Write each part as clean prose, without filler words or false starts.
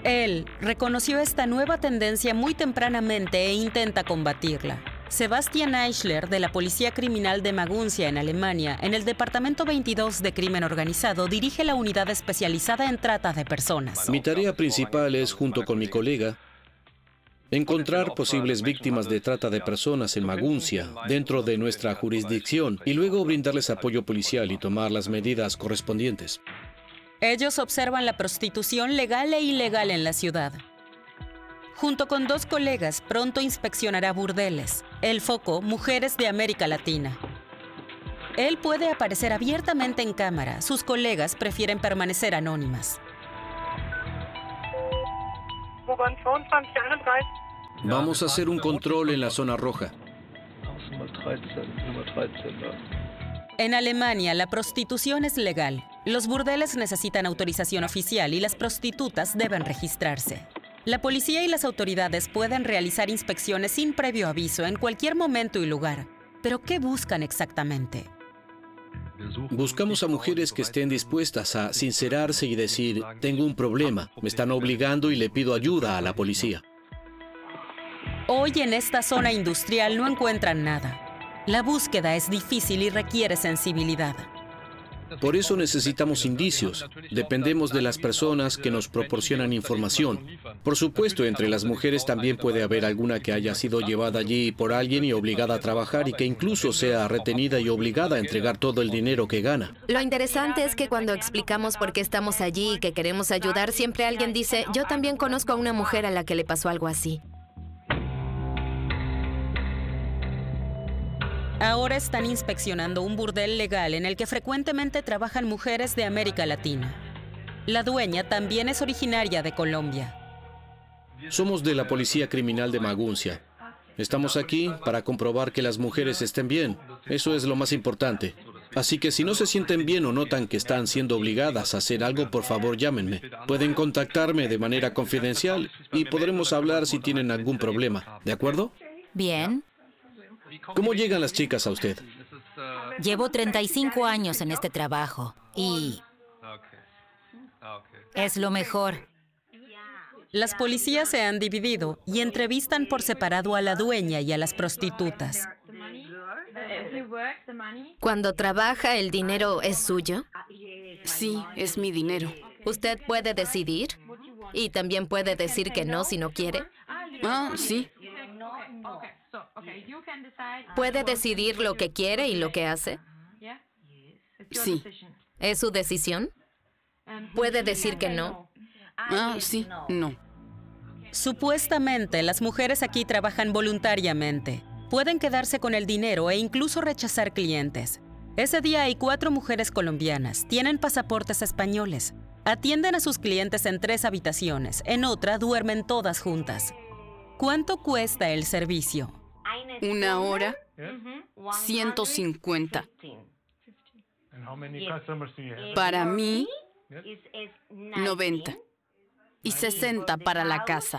Él reconoció esta nueva tendencia muy tempranamente e intenta combatirla. Sebastian Eichler, de la Policía Criminal de Maguncia, en Alemania, en el Departamento 22 de Crimen Organizado, dirige la unidad especializada en trata de personas. Mi tarea principal es, junto con mi colega, encontrar posibles víctimas de trata de personas en Maguncia, dentro de nuestra jurisdicción, y luego brindarles apoyo policial y tomar las medidas correspondientes. Ellos observan la prostitución legal e ilegal en la ciudad. Junto con 2 colegas, pronto inspeccionará burdeles. El foco, mujeres de América Latina. Él puede aparecer abiertamente en cámara. Sus colegas prefieren permanecer anónimas. Vamos a hacer un control en la zona roja. En Alemania, la prostitución es legal. Los burdeles necesitan autorización oficial y las prostitutas deben registrarse. La policía y las autoridades pueden realizar inspecciones sin previo aviso en cualquier momento y lugar. ¿Pero qué buscan exactamente? Buscamos a mujeres que estén dispuestas a sincerarse y decir, tengo un problema, me están obligando y le pido ayuda a la policía. Hoy en esta zona industrial no encuentran nada. La búsqueda es difícil y requiere sensibilidad. Por eso necesitamos indicios. Dependemos de las personas que nos proporcionan información. Por supuesto, entre las mujeres también puede haber alguna que haya sido llevada allí por alguien y obligada a trabajar y que incluso sea retenida y obligada a entregar todo el dinero que gana. Lo interesante es que cuando explicamos por qué estamos allí y que queremos ayudar, siempre alguien dice, yo también conozco a una mujer a la que le pasó algo así. Ahora están inspeccionando un burdel legal en el que frecuentemente trabajan mujeres de América Latina. La dueña también es originaria de Colombia. Somos de la Policía Criminal de Maguncia. Estamos aquí para comprobar que las mujeres estén bien. Eso es lo más importante. Así que si no se sienten bien o notan que están siendo obligadas a hacer algo, por favor llámenme. Pueden contactarme de manera confidencial y podremos hablar si tienen algún problema. ¿De acuerdo? Bien. ¿Cómo llegan las chicas a usted? Llevo 35 años en este trabajo y es lo mejor. Las policías se han dividido y entrevistan por separado a la dueña y a las prostitutas. Cuando trabaja, ¿el dinero es suyo? Sí, es mi dinero. ¿Usted puede decidir? ¿Y también puede decir que no si no quiere? Sí. ¿Puede decidir lo que quiere y lo que hace? Sí. ¿Es su decisión? ¿Puede decir que no? Sí, no. Supuestamente, las mujeres aquí trabajan voluntariamente. Pueden quedarse con el dinero e incluso rechazar clientes. Ese día hay 4 mujeres colombianas. Tienen pasaportes españoles. Atienden a sus clientes en 3 habitaciones. En otra duermen todas juntas. ¿Cuánto cuesta el servicio? Una hora, 150. Para mí, 90. Y 60 para la casa.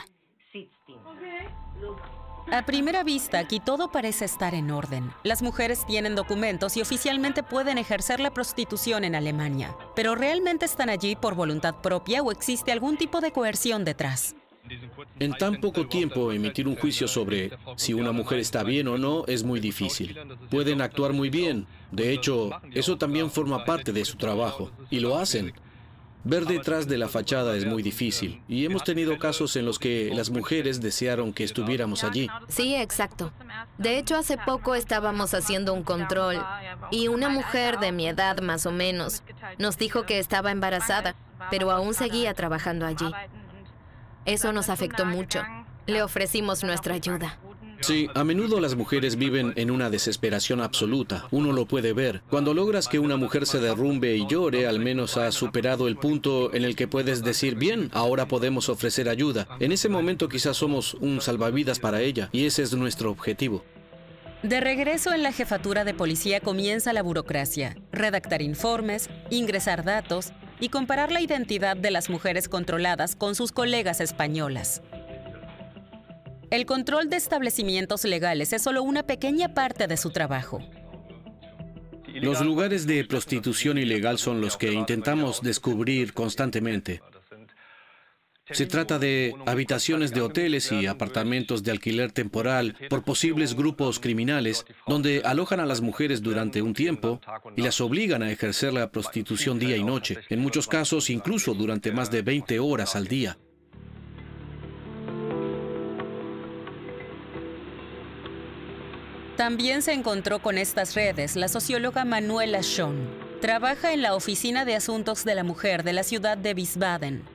A primera vista, aquí todo parece estar en orden. Las mujeres tienen documentos y oficialmente pueden ejercer la prostitución en Alemania. ¿Pero realmente están allí por voluntad propia o existe algún tipo de coerción detrás? En tan poco tiempo, emitir un juicio sobre si una mujer está bien o no es muy difícil. Pueden actuar muy bien. De hecho, eso también forma parte de su trabajo. Y lo hacen. Ver detrás de la fachada es muy difícil. Y hemos tenido casos en los que las mujeres desearon que estuviéramos allí. Sí, exacto. De hecho, hace poco estábamos haciendo un control y una mujer de mi edad, más o menos, nos dijo que estaba embarazada, pero aún seguía trabajando allí. Eso nos afectó mucho. Le ofrecimos nuestra ayuda. Sí, a menudo las mujeres viven en una desesperación absoluta. Uno lo puede ver. Cuando logras que una mujer se derrumbe y llore, al menos has superado el punto en el que puedes decir, bien, ahora podemos ofrecer ayuda. En ese momento quizás somos un salvavidas para ella, y ese es nuestro objetivo. De regreso en la jefatura de policía comienza la burocracia. Redactar informes, ingresar datos y comparar la identidad de las mujeres controladas con sus colegas españolas. El control de establecimientos legales es solo una pequeña parte de su trabajo. Los lugares de prostitución ilegal son los que intentamos descubrir constantemente. Se trata de habitaciones de hoteles y apartamentos de alquiler temporal por posibles grupos criminales, donde alojan a las mujeres durante un tiempo y las obligan a ejercer la prostitución día y noche, en muchos casos incluso durante más de 20 horas al día. También se encontró con estas redes la socióloga Manuela Schon. Trabaja en la Oficina de Asuntos de la Mujer de la ciudad de Wiesbaden.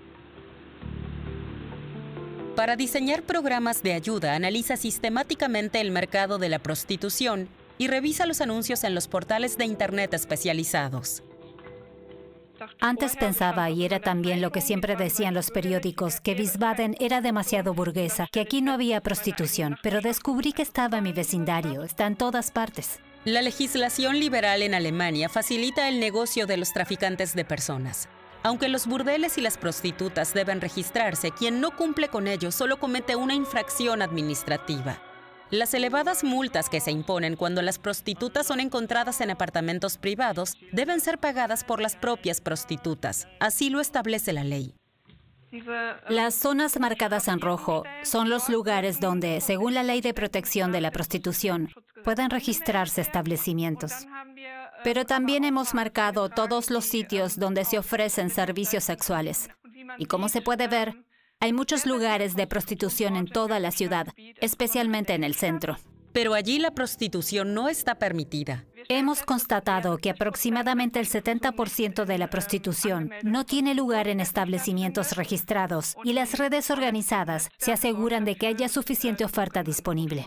Para diseñar programas de ayuda, analiza sistemáticamente el mercado de la prostitución y revisa los anuncios en los portales de Internet especializados. Antes pensaba, y era también lo que siempre decían los periódicos, que Wiesbaden era demasiado burguesa, que aquí no había prostitución, pero descubrí que estaba en mi vecindario, está en todas partes. La legislación liberal en Alemania facilita el negocio de los traficantes de personas. Aunque los burdeles y las prostitutas deben registrarse, quien no cumple con ello solo comete una infracción administrativa. Las elevadas multas que se imponen cuando las prostitutas son encontradas en apartamentos privados deben ser pagadas por las propias prostitutas. Así lo establece la ley. Las zonas marcadas en rojo son los lugares donde, según la Ley de Protección de la Prostitución, pueden registrarse establecimientos. Pero también hemos marcado todos los sitios donde se ofrecen servicios sexuales. Y como se puede ver, hay muchos lugares de prostitución en toda la ciudad, especialmente en el centro. Pero allí la prostitución no está permitida. Hemos constatado que aproximadamente el 70% de la prostitución no tiene lugar en establecimientos registrados y las redes organizadas se aseguran de que haya suficiente oferta disponible.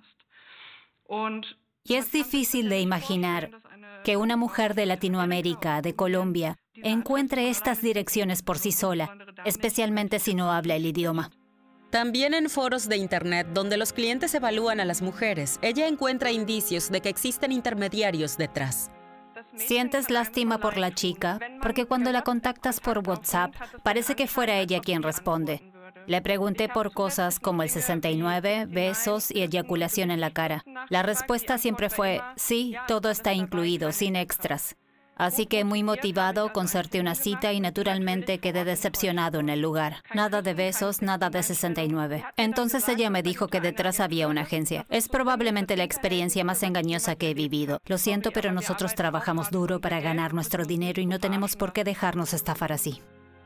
Y es difícil de imaginar que una mujer de Latinoamérica, de Colombia, encuentre estas direcciones por sí sola, especialmente si no habla el idioma. También en foros de Internet donde los clientes evalúan a las mujeres, ella encuentra indicios de que existen intermediarios detrás. Sientes lástima por la chica, porque cuando la contactas por WhatsApp, parece que fuera ella quien responde. Le pregunté por cosas como el 69, besos y eyaculación en la cara. La respuesta siempre fue, sí, todo está incluido, sin extras. Así que muy motivado, concerté una cita y naturalmente quedé decepcionado en el lugar. Nada de besos, nada de 69. Entonces ella me dijo que detrás había una agencia. Es probablemente la experiencia más engañosa que he vivido. Lo siento, pero nosotros trabajamos duro para ganar nuestro dinero y no tenemos por qué dejarnos estafar así.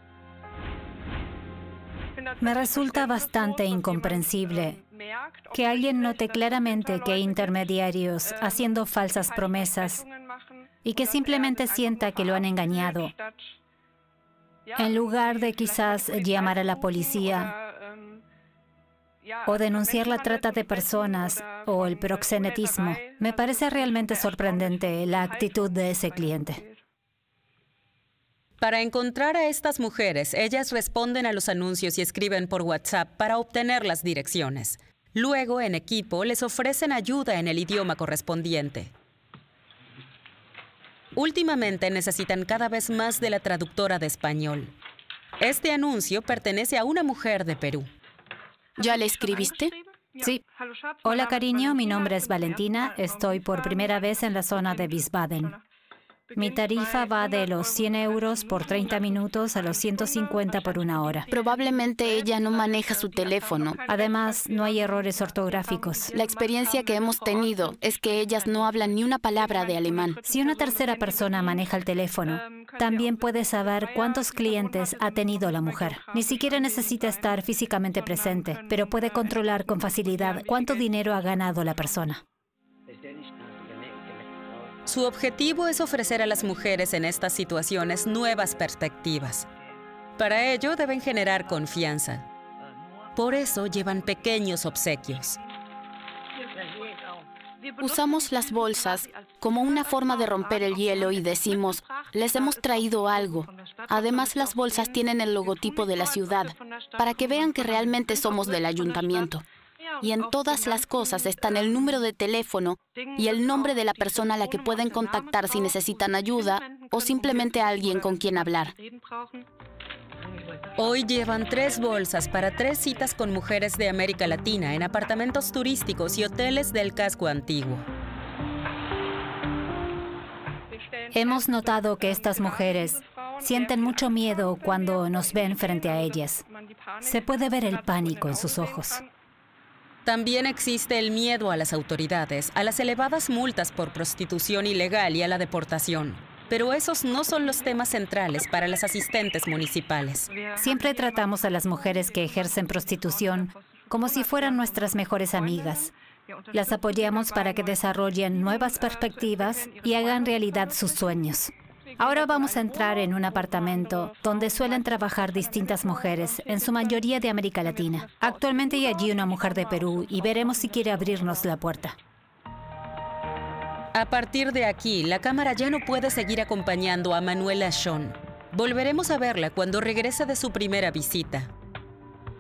Me resulta bastante incomprensible que alguien note claramente que hay intermediarios haciendo falsas promesas y que simplemente sienta que lo han engañado, en lugar de quizás llamar a la policía o denunciar la trata de personas o el proxenetismo. Me parece realmente sorprendente la actitud de ese cliente. Para encontrar a estas mujeres, ellas responden a los anuncios y escriben por WhatsApp para obtener las direcciones. Luego, en equipo, les ofrecen ayuda en el idioma correspondiente. Últimamente necesitan cada vez más de la traductora de español. Este anuncio pertenece a una mujer de Perú. ¿Ya le escribiste? Sí. Hola, cariño, mi nombre es Valentina. Estoy por primera vez en la zona de Wiesbaden. Mi tarifa va de los 100 euros por 30 minutos a los 150 por una hora. Probablemente ella no maneja su teléfono. Además, no hay errores ortográficos. La experiencia que hemos tenido es que ellas no hablan ni una palabra de alemán. Si una tercera persona maneja el teléfono, también puede saber cuántos clientes ha tenido la mujer. Ni siquiera necesita estar físicamente presente, pero puede controlar con facilidad cuánto dinero ha ganado la persona. Su objetivo es ofrecer a las mujeres en estas situaciones nuevas perspectivas. Para ello deben generar confianza. Por eso llevan pequeños obsequios. Usamos las bolsas como una forma de romper el hielo y decimos, les hemos traído algo. Además, las bolsas tienen el logotipo de la ciudad, para que vean que realmente somos del ayuntamiento. Y en todas las cosas están el número de teléfono y el nombre de la persona a la que pueden contactar si necesitan ayuda o simplemente a alguien con quien hablar. Hoy llevan 3 bolsas para 3 citas con mujeres de América Latina en apartamentos turísticos y hoteles del casco antiguo. Hemos notado que estas mujeres Sienten mucho miedo cuando nos ven frente a ellas. Se puede ver el pánico en sus ojos. También existe el miedo a las autoridades, a las elevadas multas por prostitución ilegal y a la deportación. Pero esos no son los temas centrales para las asistentes municipales. Siempre tratamos a las mujeres que ejercen prostitución como si fueran nuestras mejores amigas. Las apoyamos para que desarrollen nuevas perspectivas y hagan realidad sus sueños. Ahora vamos a entrar en un apartamento donde suelen trabajar distintas mujeres, en su mayoría de América Latina. Actualmente hay allí una mujer de Perú y veremos si quiere abrirnos la puerta. A partir de aquí, la cámara ya no puede seguir acompañando a Manuela Schon. Volveremos a verla cuando regrese de su primera visita.